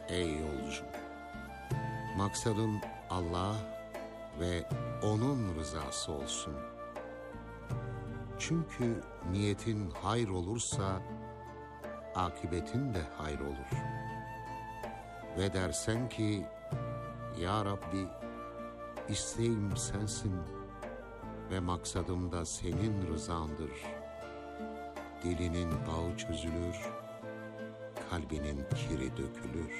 Ey yolcu! Maksadın Allah ve onun rızası olsun. Çünkü niyetin hayır olursa akıbetin de hayır olur. Ve dersen ki Ya Rabbi, isteğim sensin ve maksadım da senin rızandır. Dilinin bağı çözülür, kalbinin kiri dökülür.